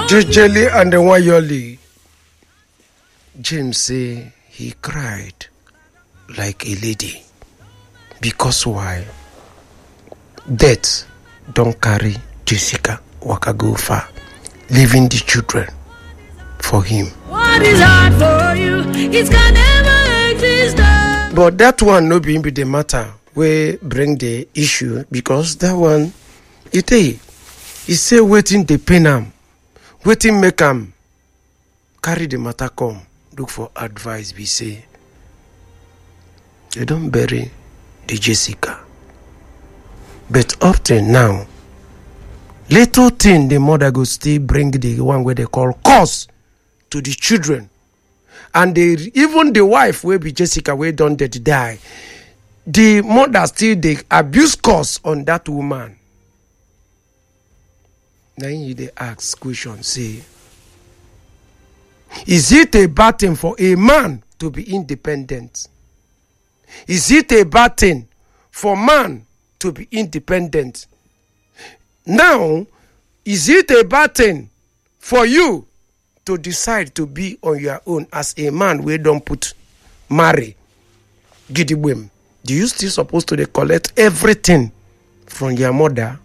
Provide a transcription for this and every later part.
Jejeli and the Wayoli. James say he cried like a lady. Because why? Death don't carry Jessica waka go far, leaving the children for him. What is hard for you? It can never exist. But that one no be the matter we bring the issue, because that one he say waiting the pain am, waiting make am carry the matter come look for advice. Be say they don't bury the Jessica, but up till now little thing the mother go still bring the one where they call curse to the children, and they even the wife will be Jessica where don't dead die. The mother still they abuse curse on that woman. Now they ask question, say, is it a bad thing for a man to be independent? Is it a bad thing for man to be independent? Now, is it a bad thing for you to decide to be on your own as a man where don't put marry gidigwem? Do you still supposed to collect everything from your mother?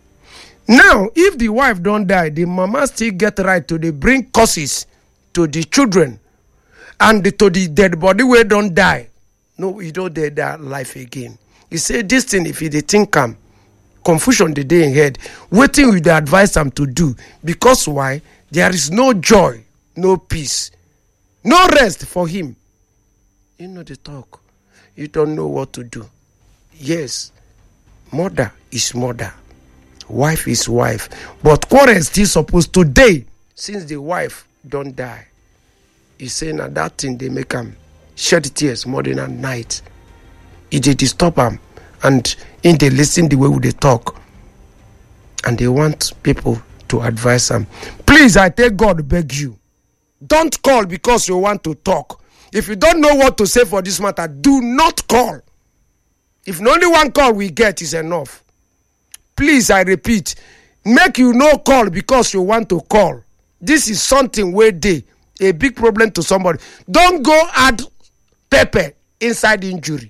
Now, if the wife don't die, the mama still get right to bring curses to the children and to the dead body where don't die. No, you don't dare that life again. He said this thing, if you think confusion the day in head, waiting with the advice them to do. Because why? There is no joy, no peace, no rest for him. You know the talk. You don't know what to do. Yes, mother is mother, wife is wife, but quarrel still supposed today, since the wife don't die. He's saying that thing they make him shed tears morning and night. It they disturb him, and in they listen the way they talk, and they want people to advise them. Please, I tell God, beg you, don't call because you want to talk. If you don't know what to say for this matter, do not call. If only one call we get is enough. Please, I repeat, make you no call because you want to call. This is something where they a big problem to somebody. Don't go add pepper inside injury.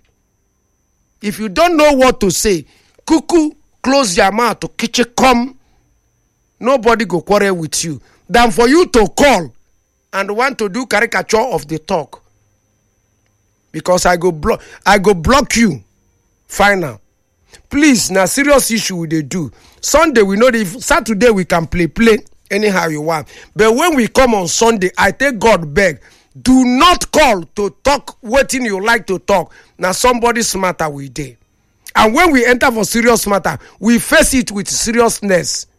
If you don't know what to say, cuckoo, close your mouth to kitchen come. Nobody go quarrel with you. Than for you to call and want to do caricature of the talk. Because I go block you. Final. Please, na serious issue they do. Sunday we know if Saturday we can play anyhow you want. But when we come on Sunday, I take God beg. Do not call to talk waiting you like to talk. Now somebody's matter we dey. And when we enter for serious matter, we face it with seriousness.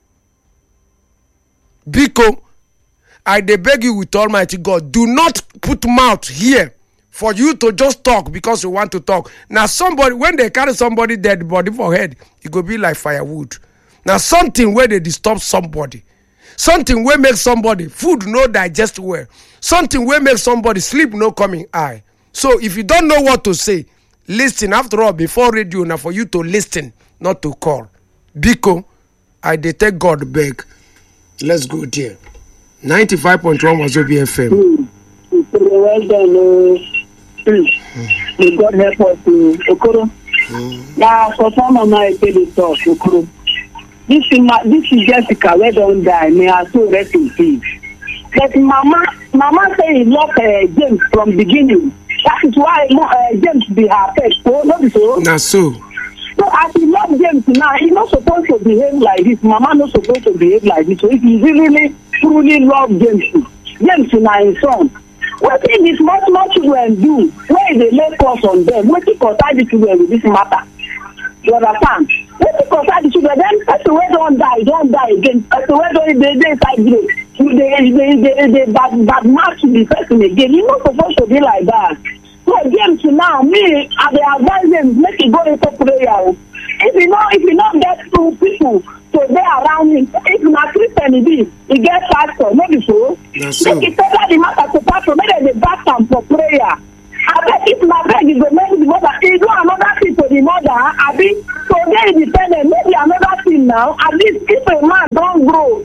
Because I dey beg you with Almighty God, do not put mouth here for you to just talk because you want to talk. Now somebody, when they carry somebody dead body for head, it go be like firewood. Now something where they disturb somebody. Something where make somebody food no digest well. Something where make somebody sleep no coming eye. So if you don't know what to say, listen. After all, before radio, now for you to listen, not to call. Because I detect God beg. Let's go there. 95.1 was OBFM. Well done, May God help us to Okoro. Now, for some of my baby talk, Okoro. This is Jessica, where don't die. May I so rest in peace. But Mama say he loved James from beginning. That is why James be her pet. Oh, not so. Now so. So as he loves James now, he's not supposed to behave like this. Mama not supposed to behave like this. So if he really truly love James now his son. What if these small children do? Where they lay curse on them? What if concern the children with this matter? You understand? What if concern the children? Then person where don't die again. Person where don't they inside grave. They bad match the person again. You're not supposed to be like that. So James now, me, I advise them, make it go into prayer. If you not get two people to be around him, if you not Christian, he get pastor, maybe so. Make it tell the matter to pastor, maybe they back him for prayer. I bet if my beg is the mother, he do another thing to the mother, so they independent, maybe another thing now, at least if a man don't grow, you don't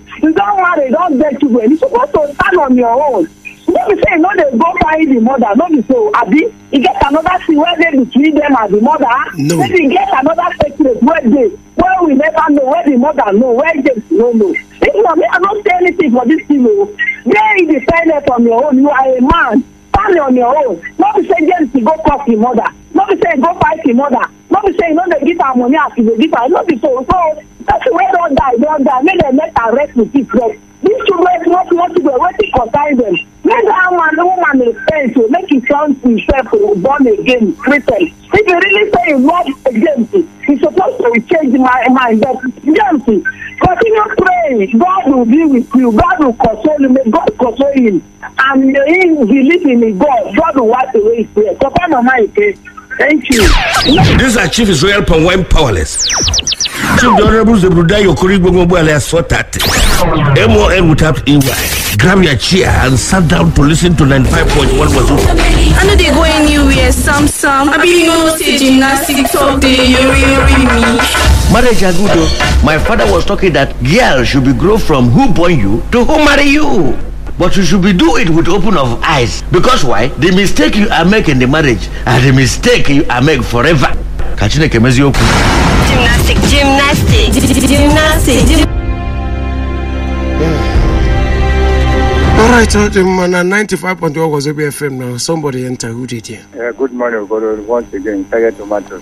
don't marry, don't get children. You're supposed to stand on your own. Don't be saying, no, they go find the mother. Don't be so, Abi, you get another thing where they between them and the mother. No. Maybe you get another secret where we never know, where the mother know, where they don't know. If not, me, I don't say anything for this thing. There is independent on your own. You are a man. Stand on your own. Not be saying, James, go call the mother. Not be saying, go fight the mother. Not be saying, no, they give her money after they give her. Not be so. So, that's the way don't die. Make them let her rest with it rest. These children not to be waiting for time them. Make that woman repent to make it sound to himself born again, Christian. If you really say you love James, he's supposed to change my mind. But James, continue praying. God will be with you. God will console you. May God console him. And he believe in God. God will wipe away his tears. So come on, my case. Thank you. This is Chief Israel Pongwen Powerless. Chief the Honorable Zebruda Yokuri Gbogbo alias 430. MON without EY. Grab your chair and sit down to listen to 95.1 Wazoo. I know they go anywhere, some. I be no say gymnastics talk, they yori me. Marriage Agudo. My father was talking that girl should be grow from who born you to who marry you. But you should be do it with open of eyes. Because why? The mistake you are making in the marriage and the mistake you are making forever. Gymnastic. All right, man, 95.1 was ABFM now. Somebody enter. Who did you? Good morning, God. Once again, Tiger Tomatoes.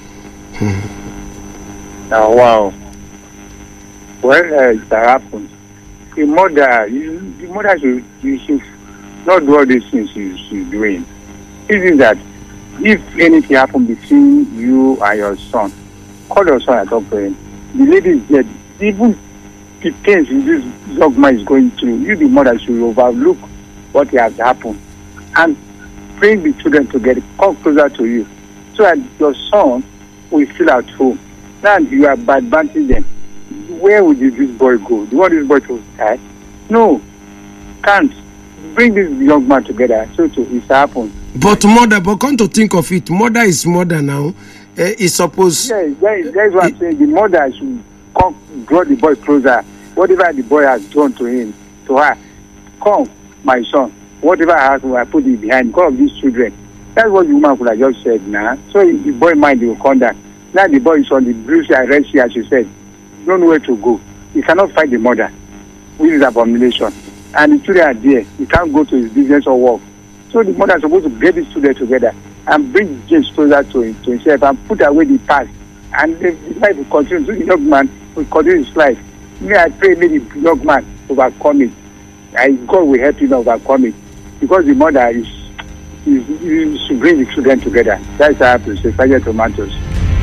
Now, wow. Well, that happened. The mother should not do all these things she's doing. Is that if anything happens between you and your son, call your son and talk to him. The lady is dead. Even the pains this young man is going through, you, the mother, should overlook what has happened and bring the children together, come closer to you, so that your son will feel at home. Now you are advancing them. Where would this boy go? Do you want this boy to die? No, can't. Bring this young man together so it happens. But come to think of it, mother is mother now. Is supposed. Yes, that's what I'm saying. The mother should come, draw the boy closer. Whatever the boy has done to him, to her, come, my son. Whatever I have, I put it behind. Because of these children. That's what the woman could have just said now. So the boy mind will come down. Now the boy is on the blue side, red side, as you said. Don't know where to go. He cannot fight the mother, which is abomination. And the children are there. He can't go to his business or work. So the mother is supposed to get his children together and bring James closer to himself and put away the past. And the life will continue. So the young man will continue his life. May I pray, may the young man overcome it. And God will help him overcome it. Because the mother is to bring the children together. That's what I have to say. Tiger Tomatoes.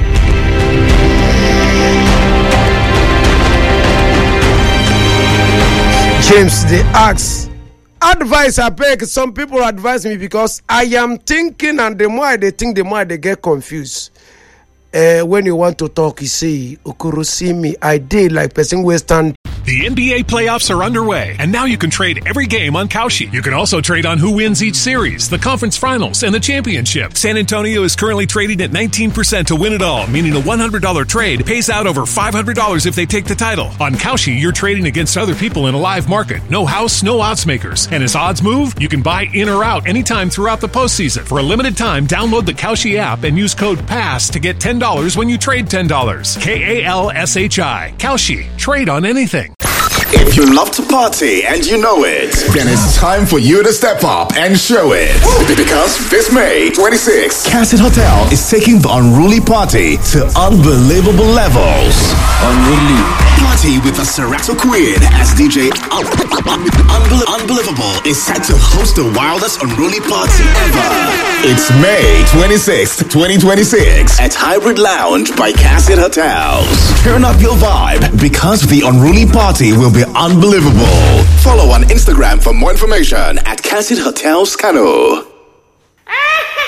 James, they ask advice. I beg. Some people advise me because I am thinking, and the more they think, the more they get confused. When you want to talk, you say, Okoro, see me. I did like person Western. The NBA playoffs are underway, and now you can trade every game on Kalshi. You can also trade on who wins each series, the conference finals, and the championship. San Antonio is currently trading at 19% to win it all, meaning a $100 trade pays out over $500 if they take the title. On Kalshi, you're trading against other people in a live market. No house, no odds makers. And as odds move, you can buy in or out anytime throughout the postseason. For a limited time, download the Kalshi app and use code PASS to get $10 when you trade $10. KALSHI. Kalshi. Trade on anything. If you love to party and you know it, then it's time for you to step up and show it. Because this May 26th, Cassid Hotel is taking the Unruly Party to unbelievable levels. Unruly Party with the Serato Queen as DJ Unbelievable is set to host the wildest Unruly Party ever. It's May 26th, 2026 at Hybrid Lounge by Cassid Hotels. Turn up your vibe because the Unruly Party will be unbelievable. Follow on Instagram for more information at Cassid Hotels Kano.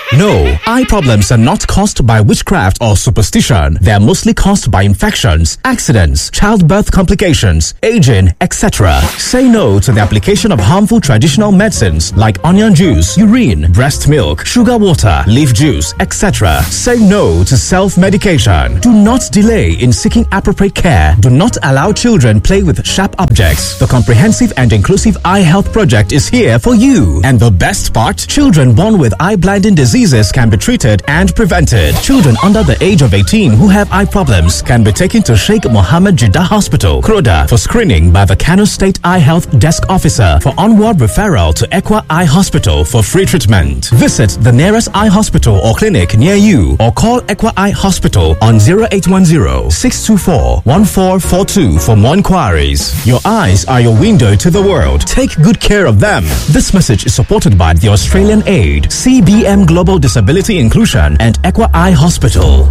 No, eye problems are not caused by witchcraft or superstition. They are mostly caused by infections, accidents, childbirth complications, aging, etc. Say no to the application of harmful traditional medicines like onion juice, urine, breast milk, sugar water, leaf juice, etc. Say no to self-medication. Do not delay in seeking appropriate care. Do not allow children play with sharp objects. The comprehensive and inclusive eye health project is here for you. And the best part, children born with eye blinding diseases can be treated and prevented. Children under the age of 18 who have eye problems can be taken to Sheikh Mohammed Jeddah Hospital, Kroda, for screening by the Kano State Eye Health Desk Officer. For onward referral to Equa Eye Hospital for free treatment. Visit the nearest eye hospital or clinic near you or call Equa Eye Hospital on 0810-624-1442 for more inquiries. Your eyes are your window to the world. Take good care of them. This message is supported by the Australian Aid, CBM Global Disability Inclusion and Equa Eye Hospital.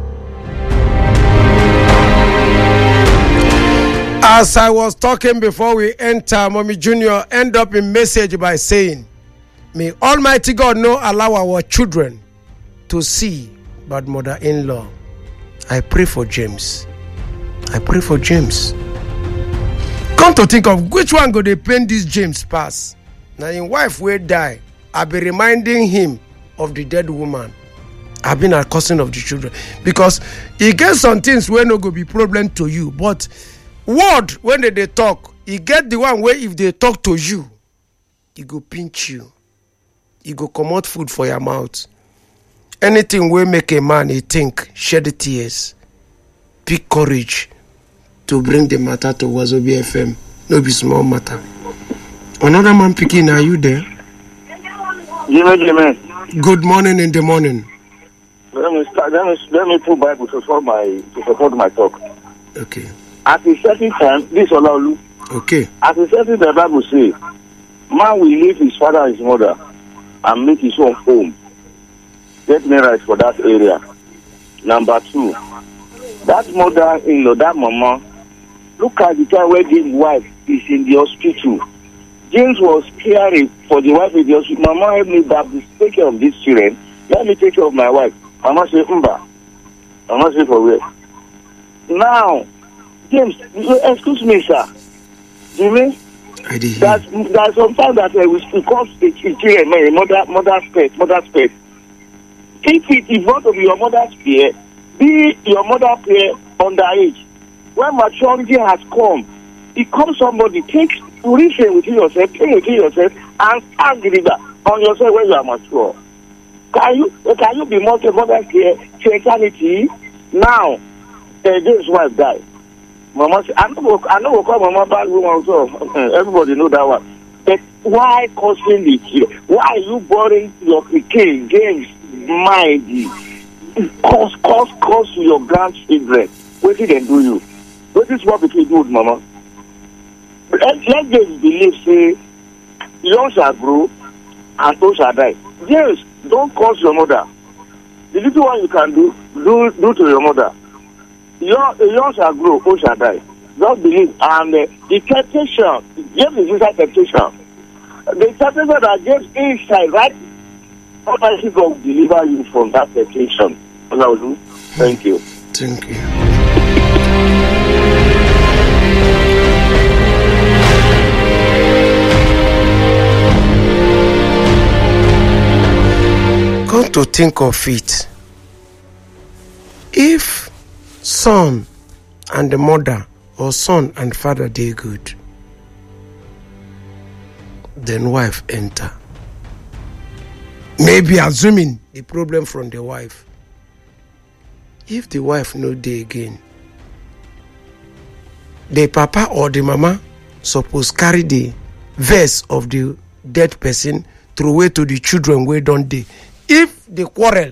As I was talking before we enter, Mommy Junior end up in message by saying, may Almighty God not allow our children to see bad mother-in-law. I pray for James. I pray for James. Come to think of which one go they pain this James pass. Now in wife will die. I'll be reminding him of the dead woman. I've been a cousin of the children. Because he gets some things where no go be problem to you. But word when they talk, he get the one where if they talk to you, he go pinch you. He go come out food for your mouth. Anything will make a man he think, shed the tears, pick courage to bring the matter to Wazobi FM. No be small matter. Another man picking, are you there? Jimmy. Good morning in the morning. Let me put Bible to support my talk. Okay. At a certain time, this Olaolu. Okay. At a certain time, the Bible says, man will leave his father and his mother and make his own home. Get me right for that area. Number 2, that mother-in-law, that mama, look at the time where his wife is in the hospital. James was caring for the wife in the hospital. Mama, help me take care of these children. Let me take care of my wife. Mama say, Mba. Mama say, for where? Now, James, excuse me, sir. Jimmy, there's sometimes that we call the children, mother's pet. If it is not of your mother's peer, be your mother's peer underage. When maturity has come, it comes somebody, take reason within yourself, think within yourself, and ask the leader on yourself when you are mature. Can you be mother's peer to eternity? Now, James' wife died. Mama said, I know we'll call Mama bad woman also. Everybody know that one. But why causing the children? Why are you boring your kid, James? Mind cause to your grandchildren. What did they do you? What is what between you, Mama? Let's just believe, say, young shall grow and so shall die. Yes, don't curse your mother. The little one you can do to your mother. Young shall grow, so shall die. Just believe. And the temptation, James is inside temptation. The temptation that James is inside, right? Almighty God will deliver you from that temptation. Thank you. Thank you. Come to think of it, if son and the mother or son and father they good, then wife enter. Maybe assuming the problem from the wife. If the wife no dey again, the papa or the mama suppose carry the verse of the dead person through way to the children where don't dey. If the quarrel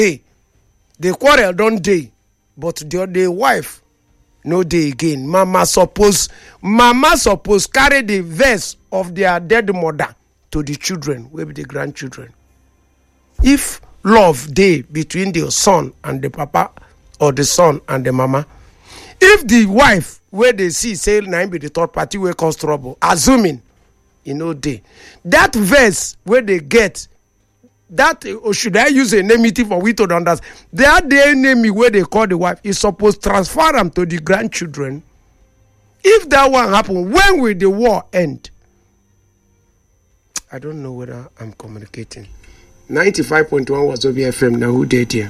don't dey, but the wife no dey again, mama suppose carry the verse of their dead mother to the children, will be the grandchildren. If love dey between the son and the papa or the son and the mama, if the wife where they see say na be the third party wey cause trouble, assuming dey, that verse where they get that, or should I use a enmity for we to understand? That the enemy where they call the wife is supposed to transfer them to the grandchildren. If that one happen, when will the war end? I don't know whether I'm communicating. 95.1 was OBFM. Now who did here?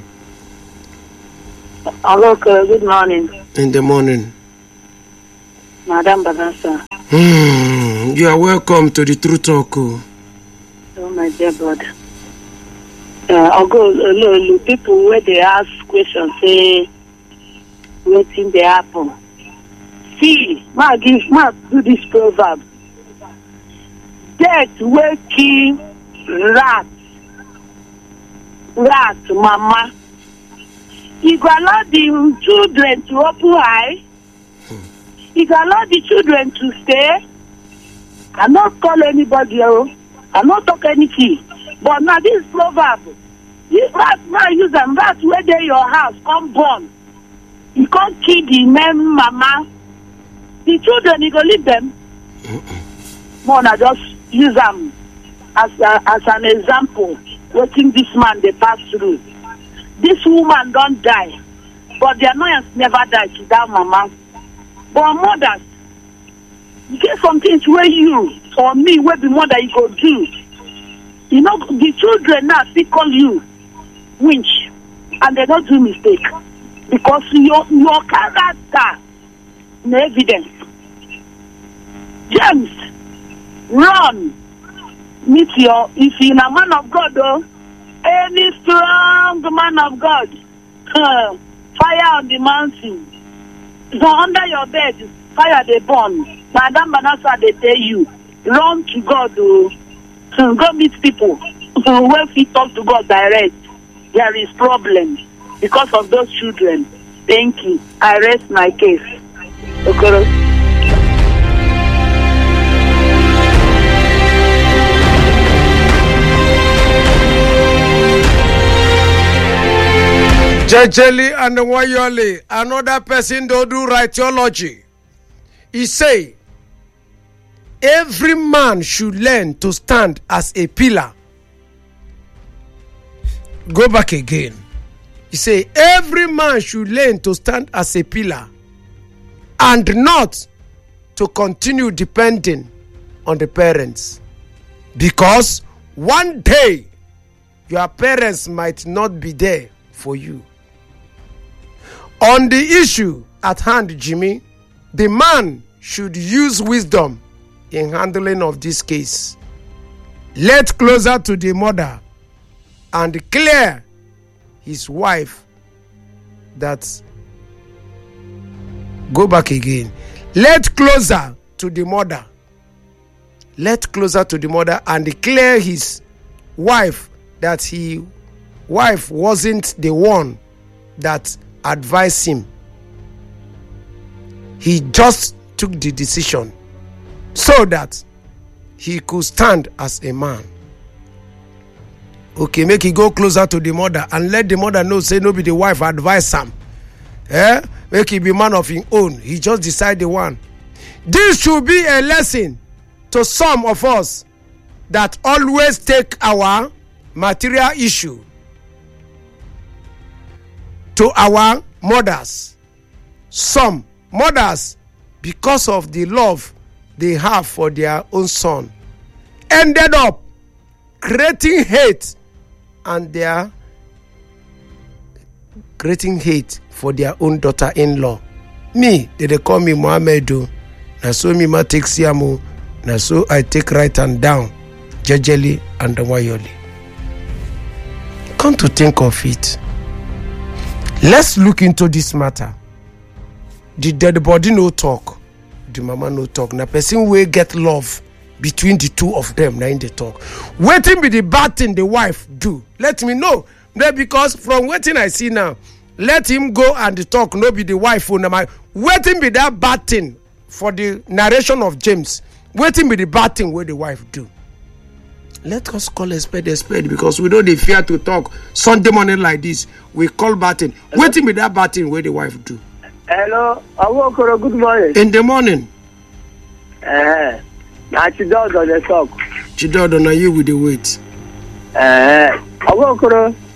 Hello, good morning. In the morning. Madam Banasa. You are welcome to the True Talk. Oh my dear brother. I'll go people where they ask questions say waiting they happen. See, ma do this proverb. Death will kill rat, mama. You go allow the children to open eye. You go allow the children to stay. I not call anybody. I not talk anything. But now this proverb, this rat now use them rat where they your house come born. You can't kill the men, mama. The children you go leave them. No, I just use them as an example. Watching this man they pass through. This woman don't die, but the annoyance never died to that mama. But mothers, you get some things where you or me where the mother you go do. You know the children now they call you winch, and they don't do mistake because your character, no evidence. James, run, meet your if you're a man of God though. Any strong man of God, fire on the mountain. So under your bed, fire they burn. Madam Banasa, they tell you, run to God, go meet people. When we talk to God direct, there is problem because of those children. Thank you. I rest my case. Okay. Jejeli and Wayole, another person don't do right theology. He say, every man should learn to stand as a pillar. Go back again. He say, every man should learn to stand as a pillar and not to continue depending on the parents. Because one day, your parents might not be there for you. On the issue at hand, Jimmy, the man should use wisdom in handling of this case. Let closer to the mother and clear his wife that go back again. Let closer to the mother. Let closer to the mother and clear his wife that he wife wasn't the one that advised him. He just took the decision so that he could stand as a man. Okay, make he go closer to the mother and let the mother know, say no be the wife advise him. Make he be man of his own. He just decide the one. This should be a lesson to some of us that always take our material issue to our mothers. Some mothers, because of the love they have for their own son, ended up creating hate, and they are creating hate for their own daughter-in-law. Me, they call me Mohamedu. Na so me ma take siamu. Na so I take right hand down. Jejeli and Wayoli. Come to think of it, let's look into this matter. The dead body no talk, the mama no talk. Now person will get love between the two of them. Now in the talk, waiting be the bad thing the wife do. Let me know, because from waiting I see now, let him go and talk. No be the wife who my waiting be that bad thing for the narration of James. Waiting be the bad thing where the wife do. Let us call a spade because we know they fear to talk Sunday morning like this. We call batting. Waiting with that batting where the wife do. Hello, Awokoro, good morning. In the morning. Now Chidodo the talk. Chidodo, now you with the wait. Ogokoro